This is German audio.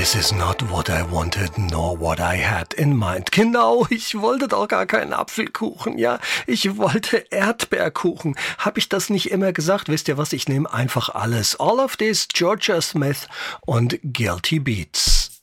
This is not what I wanted, nor what I had in mind. Genau, ich wollte doch gar keinen Apfelkuchen, ja. Ich wollte Erdbeerkuchen. Hab ich das nicht immer gesagt? Wisst ihr was? Ich nehme einfach alles. All of this, Georgia Smith und Guilty Beats.